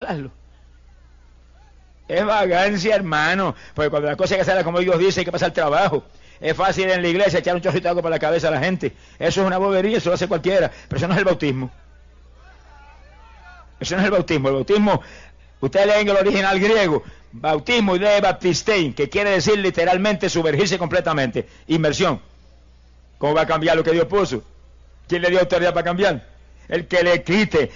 hazlo. Es vagancia, hermano, porque cuando la cosa hay que hacerla como Dios dice, hay que pasar trabajo. Es fácil en la iglesia echar un chorrito de agua por la cabeza a la gente. Eso es una bobería, eso lo hace cualquiera, pero eso no es el bautismo. Eso no es el bautismo. El bautismo, ustedes leen el original griego, bautismo de baptistein, que quiere decir literalmente sumergirse completamente, inmersión. ¿Cómo va a cambiar lo que Dios puso? ¿Quién le dio autoridad para cambiar? El que le quite